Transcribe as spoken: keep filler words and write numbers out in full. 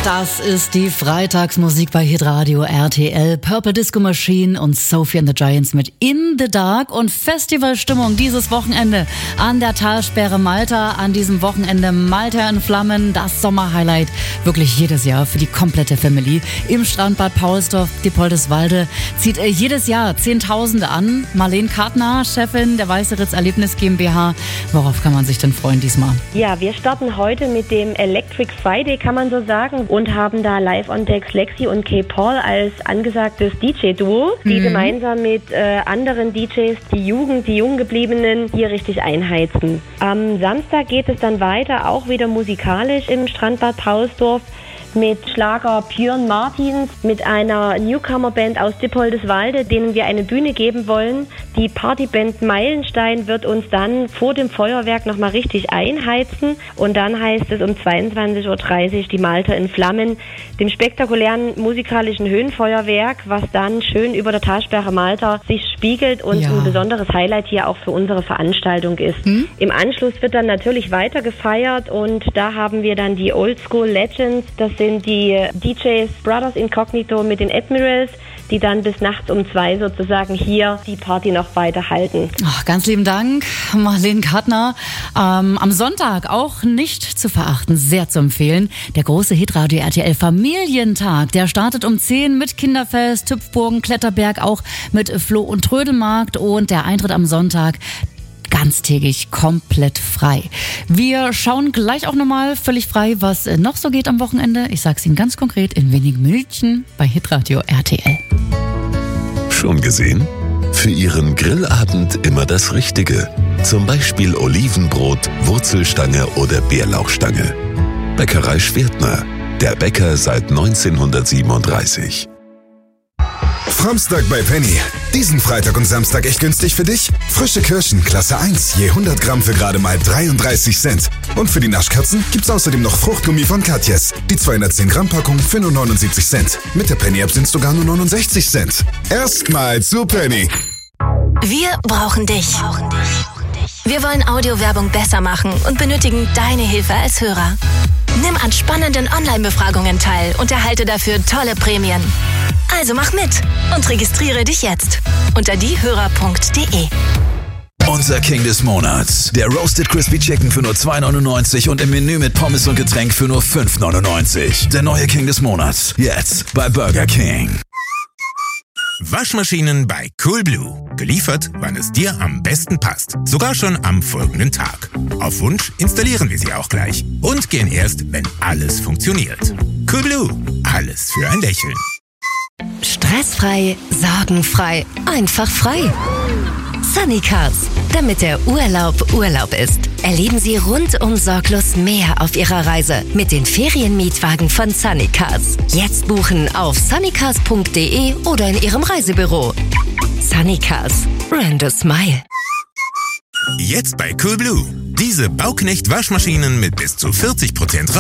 Das ist die Freitagsmusik bei Hitradio R T L. Purple Disco Machine und Sophie and the Giants mit In the Dark und Festivalstimmung dieses Wochenende an der Talsperre Malta. An diesem Wochenende Malta in Flammen, das Sommerhighlight. Wirklich jedes Jahr für die komplette Family. Im Strandbad Paulsdorf, Diepoldeswalde, zieht jedes Jahr Zehntausende an. Marlene Kartner, Chefin der Weiße Ritz Erlebnis GmbH. Worauf kann man sich denn freuen diesmal? Ja, wir starten heute mit dem Electric Friday, kann man so sagen, und haben da live on Decks Lexi und Kay Paul als angesagtes D J-Duo, die mhm. gemeinsam mit äh, anderen D Js die Jugend, die Junggebliebenen hier richtig einheizen. Am Samstag geht es dann weiter, auch wieder musikalisch im Strandbad Paulsdorf, mit Schlager Björn Martins, mit einer Newcomer-Band aus Diepoldeswalde, denen wir eine Bühne geben wollen. Die Partyband Meilenstein wird uns dann vor dem Feuerwerk nochmal richtig einheizen. Und dann heißt es um zweiundzwanzig Uhr dreißig die Malta in Flammen, dem spektakulären musikalischen Höhenfeuerwerk, was dann schön über der Talsperre Malta sich spiegelt und ja. ein besonderes Highlight hier auch für unsere Veranstaltung ist. Hm? Im Anschluss wird dann natürlich weiter gefeiert und da haben wir dann die Oldschool Legends, das sind die D Js Brothers Incognito mit den Admirals, die dann bis nachts um zwei sozusagen hier die Party noch weiter halten. Ach, ganz lieben Dank, Marlene Kartner. Ähm, am Sonntag auch nicht zu verachten, sehr zu empfehlen, der große Hitradio R T L Familientag. Der startet um zehn mit Kinderfest, Hüpfburgen, Kletterberg, auch mit Floh- und Trödelmarkt und der Eintritt am Sonntag ganztägig komplett frei. Wir schauen gleich auch nochmal völlig frei, was noch so geht am Wochenende. Ich sag's Ihnen ganz konkret in wenigen Minuten bei Hitradio R T L. Schon gesehen? Für Ihren Grillabend immer das Richtige. Zum Beispiel Olivenbrot, Wurzelstange oder Bärlauchstange. Bäckerei Schwertner. Der Bäcker seit neunzehnhundertsiebenunddreißig. Framstag bei Penny. Diesen Freitag und Samstag echt günstig für dich? Frische Kirschen, Klasse eins, je hundert Gramm für gerade mal dreiunddreißig Cent. Und für die Naschkatzen gibt's außerdem noch Fruchtgummi von Katjes. Die zweihundertzehn Gramm Packung für nur neunundsiebzig Cent. Mit der Penny-App sind's sogar nur neunundsechzig Cent. Erstmal zu Penny. Wir brauchen dich. Wir wollen Audiowerbung besser machen und benötigen deine Hilfe als Hörer. Nimm an spannenden Online-Befragungen teil und erhalte dafür tolle Prämien. Also mach mit und registriere dich jetzt unter diehörer punkt de. Unser King des Monats. Der Roasted Crispy Chicken für nur zwei neunundneunzig und im Menü mit Pommes und Getränk für nur fünf neunundneunzig. Der neue King des Monats. Jetzt bei Burger King. Waschmaschinen bei Coolblue. Geliefert, wann es dir am besten passt. Sogar schon am folgenden Tag. Auf Wunsch installieren wir sie auch gleich. Und gehen erst, wenn alles funktioniert. Coolblue. Alles für ein Lächeln. Stressfrei, sorgenfrei, einfach frei. Sunnycars, damit der Urlaub Urlaub ist. Erleben Sie rundum sorglos mehr auf Ihrer Reise mit den Ferienmietwagen von Sunnycars. Jetzt buchen auf sunnycars punkt de oder in Ihrem Reisebüro. Sunnycars, brand a smile. Jetzt bei Coolblue. Diese Bauknecht-Waschmaschinen mit bis zu vierzig Prozent